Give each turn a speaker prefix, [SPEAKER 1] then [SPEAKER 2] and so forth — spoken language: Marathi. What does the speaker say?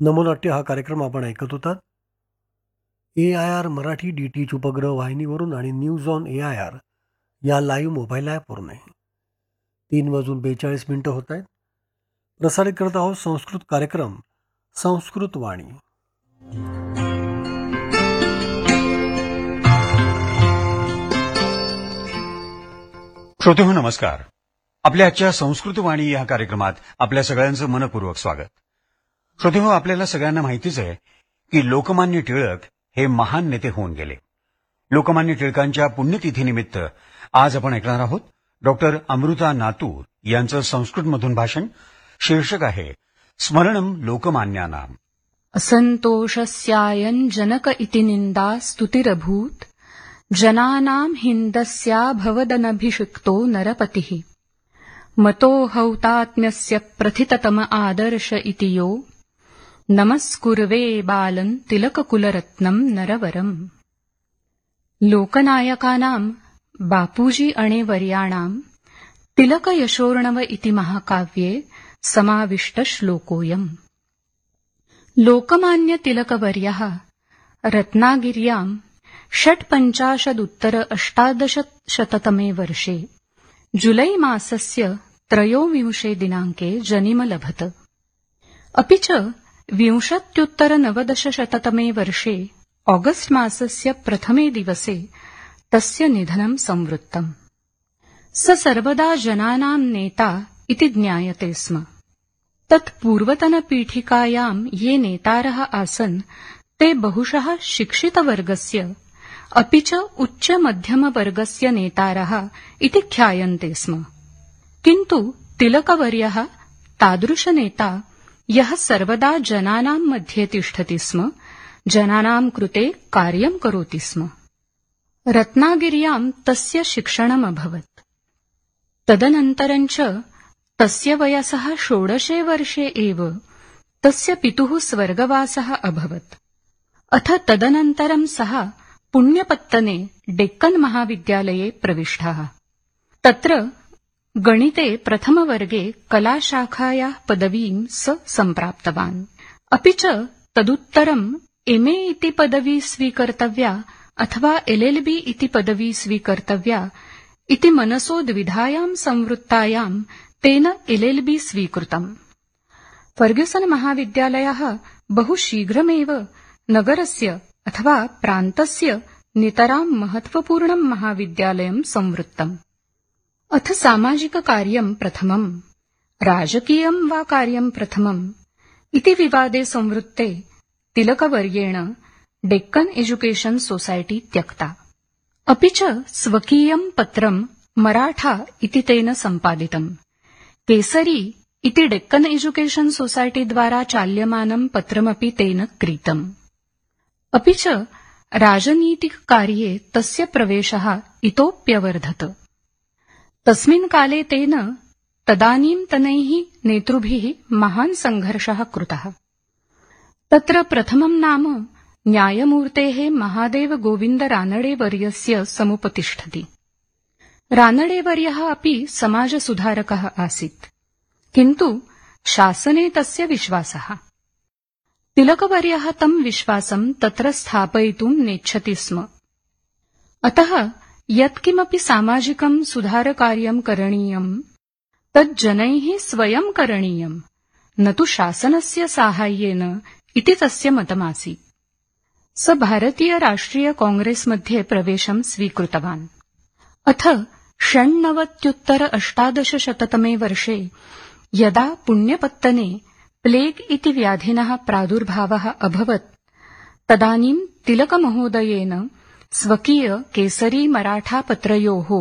[SPEAKER 1] नमोनाट्य हा कार्यक्रम आपण ऐकत होतात. AIR मराठी DTH उपग्रह वाहिनीवरून आणि न्यूज ऑन AIR या लाईव्ह मोबाईल ॲपवरूनही 3:42 होत आहेत. प्रसारित करत आहोत संस्कृत कार्यक्रम संस्कृत वाणी.
[SPEAKER 2] श्रोतेहो नमस्कार. आपल्या आजच्या संस्कृत वाणी या कार्यक्रमात आपल्या सगळ्यांचं मनपूर्वक स्वागत. श्रोतेहो, आपल्याला सगळ्यांना माहितीच आहे की लोकमान्य टिळक हे महान नेते होऊन गेले. लोकमान्य टिळकांच्या पुण्यतिथीनिमित्त आज आपण ऐकणार आहोत डॉक्टर अमृता नातू यांचं संस्कृतमधून भाषण. शीर्षक आहे स्मरणम लोकमान्यानाम.
[SPEAKER 3] असंतोषस्यायन जनक इति निंदा स्तुतिरभूत जनानां हिंदस्या भवदनभिषिक्तो नरपतिः मतो हौतात्म्यस्य प्रथिततम आदर्श इति यो नमस्कुर्वे बालं तिलककुलरत्नं नरवरम्. लोकनायकानां बापूजी अणेवर्याणां तिलकयशोर्णव इति महाकाव्ये समाविष्ट श्लोकोऽयम्. लोकमान्य तिलकवर्यः रत्नागिर्यां 1858 वर्षे जुलै मासस्य 23 दिनाङ्के जनिम लभत. अपि च 20-90 वर्षे ऑगस्ट मासस्य 1 दिवसे तस्य निधनं संवृत्तम्. स सर्वदा जनानां नेता इति ज्ञायते स्म. तत्पूर्वतनपीठिकायां ये नेतारः आसन् ते बहुशः शिक्षितवर्गस्य अपि च उच्चमध्यमवर्गस्य नेतारः इति ख्यायन्ते स्म. किन्तु तिलकवर्यः तादृशनेता यः सर्वदा जनानां मध्ये तिष्ठति स्म, जनानां कृते कार्यं करोति स्म. रत्नागिर्यां तस्य शिक्षणमभवत्. तदनन्तरं च तस्य वयसः 16 वर्षे एव तस्य पितुः स्वर्गवासः अभवत्. अथ तदनन्तरं सः पुण्यपत्तने डेक्कन् महाविद्यालये प्रविष्टः. तत्र गणिते प्रथमवर्गे कलाशाखायाः पदवीं स सम्प्राप्तवान्. अपि च तदुत्तरं MA इति पदवी स्वीकर्तव्या अथवा LLB इति पदवी स्वीकर्तव्या इति मनसो द्विधायां संवृत्तायां तेन LLB स्वीकृतम्. फर्ग्यूसन् महाविद्यालयः बहु शीघ्रमेव नगरस्य अथवा प्रान्तस्य नितरां महत्वपूर्णं महाविद्यालयं संवृत्तम्. अथ सामाजिककार्यं प्रथमम्, राजकीयं वा कार्यं प्रथमम् इति विवादे संवृत्ते तिलकवर्येण डेक्कन् एजुकेशन् सोसायटी त्यक्ता. अपि च स्वकीयं पत्रं मराठा इति तेन सम्पादितम्. केसरी इति डेक्कन् एजुकेशन् सोसायटी द्वारा चाल्यमानं पत्रमपि तेन क्रीतम्. अपि च राजनीतिककार्ये तस्य प्रवेशः इतोप्यवर्धत. तस्मिन् काले तेन तदानीन्तनैः नेतृभिः महान् सङ्घर्षः कृतः. तत्र प्रथमं नाम न्यायमूर्तेः महादेव गोविन्द रानडेवर्यस्य समुपतिष्ठति. रानडेवर्यः अपि समाजसुधारकः आसीत्, किन्तु शासने तस्य विश्वासः. तिलकवर्यः तं विश्वासं तत्र स्थापयितुं नेच्छति स्म. अतः यत्किमपि सामाजिकं सुधारकार्यं करणीयं तत् जनैः स्वयं करणीयं, न तु शासनस्य साहाय्येन इति तस्य मतमासीत्. स भारतीय राष्ट्रिय कांग्रेस् मध्ये प्रवेशं स्वीकृतवान्. अथ 96-18 वर्षे यदा पुण्यपत्तने प्लेग् इति व्याधिनः प्रादुर्भावः अभवत्, तदानीं तिलकमहोदयेन स्वकीय केसरी मराठा पत्रयोः